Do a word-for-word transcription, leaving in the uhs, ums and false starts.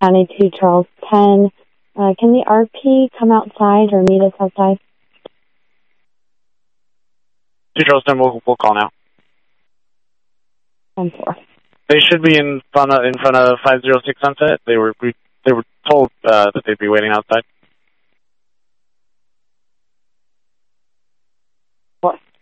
County two, Charles ten. Uh, can the R P come outside or meet us outside? two, Charles ten, we'll, we'll call now. ten four. They should be in front of, in front of five oh six Sunset. They were we, they were told uh, that they'd be waiting outside. What?